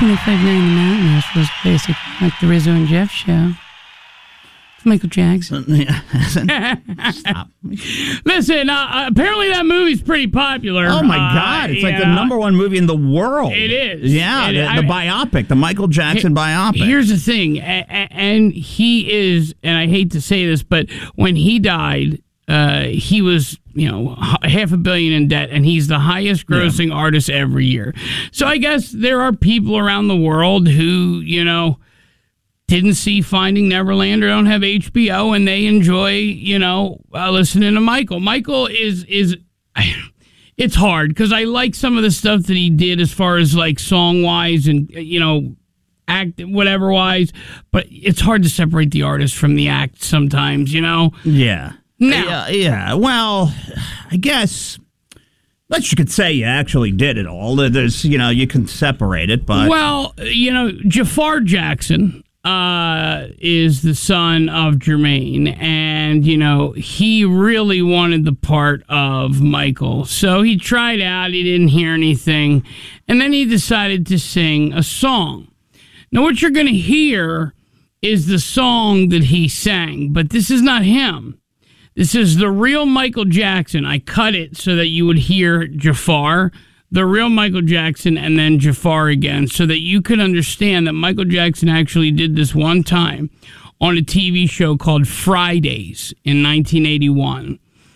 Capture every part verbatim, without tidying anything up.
twenty-five nine The Mountain House was basically like the Rizzo and Jeff show. It's Michael Jackson. Stop. Listen, uh, apparently that movie's pretty popular. Oh, my uh, God. It's like yeah. the number one movie in the world. It is. Yeah, It the, is. the I- biopic, the Michael Jackson biopic. Here's the thing, a- a- and he is, and I hate to say this, but when he died, uh, he was, you know, h- half a billion in debt, and he's the highest grossing yeah. artist every year. So I guess there are people around the world who, you know, didn't see Finding Neverland or don't have H B O, and they enjoy, you know, uh, listening to Michael. Michael is, is it's hard because I like some of the stuff that he did as far as like song-wise and, you know, act whatever wise, but it's hard to separate the artist from the act sometimes, you know? Yeah. Now, yeah, yeah. Well, I guess that you could say you actually did it all. There's, you know, you can separate it, but well, you know, Jafar Jackson uh, is the son of Jermaine, and you know he really wanted the part of Michael, so he tried out. He didn't hear anything, and then he decided to sing a song. Now, what you're going to hear is the song that he sang, but this is not him. This is the real Michael Jackson. I cut it so that you would hear Jafar, the real Michael Jackson, and then Jafar again, so that you could understand that Michael Jackson actually did this one time on a T V show called Fridays in nineteen eighty-one.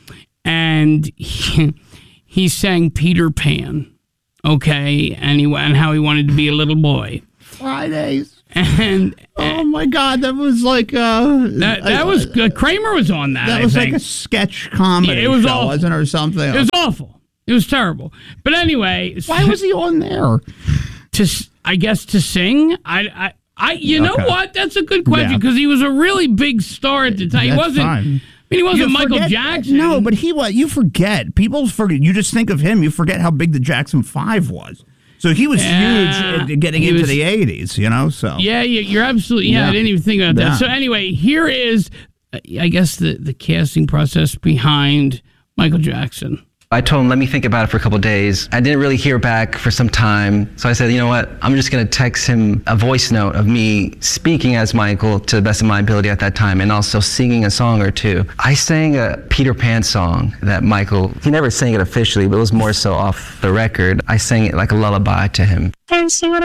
And he, he sang Peter Pan, okay, and, he, and how he wanted to be a little boy. Fridays. And oh my God, that was like uh, that that I, was uh, Kramer was on that. That I was think. like a sketch comedy Yeah, it was show, awful. wasn't it, or something? It was awful. It was terrible. But anyway, why was he on there? To I guess to sing. I I, I you Okay. know what? That's a good question because Yeah. he was a really big star at the time. He That's wasn't. fine. I mean, he wasn't You Michael forget- Jackson. No, but he was. You forget. People forget. You just think of him. You forget how big the Jackson Five was. So he was Yeah, huge in getting he into was- the eighties, you know, so. Yeah, yeah, you're absolutely. Yeah, Yeah. I didn't even think about that. Yeah. So anyway, here is, uh, I guess the the casting process behind Michael Jackson. I told him, let me think about it for a couple of days. I didn't really hear back for some time. So I said, you know what? I'm just going to text him a voice note of me speaking as Michael to the best of my ability at that time and also singing a song or two. I sang a Peter Pan song that Michael, he never sang it officially, but it was more so off the record. I sang it like a lullaby to him. Fancy what